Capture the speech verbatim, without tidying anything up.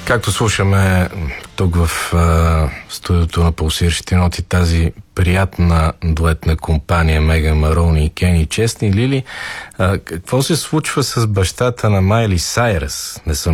Както слушаме тук в а, студиото на Пулсиращите ноти тази приятна дуетна компания Меган Марони и Кени Честни, Лили, а, какво се случва с бащата на Майли Сайръс? Не съм